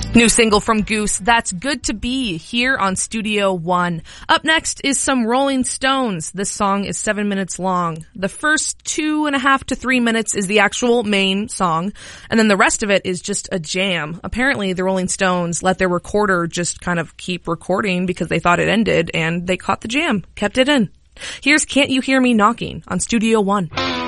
New single from Goose, That's Good to Be, here on Studio One. Up next is some Rolling Stones. This song is 7 minutes long. The first 2.5 to 3 minutes is the actual main song, and then the rest of it is just a jam. Apparently, the Rolling Stones let their recorder just kind of keep recording because they thought it ended, and they caught the jam, kept it in. Here's Can't You Hear Me Knocking on Studio One.